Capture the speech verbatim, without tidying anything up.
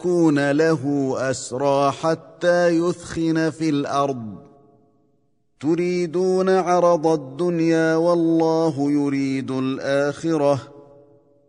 كون له أسرى حتى يثخن في الأرض تريدون عرض الدنيا والله يريد الآخرة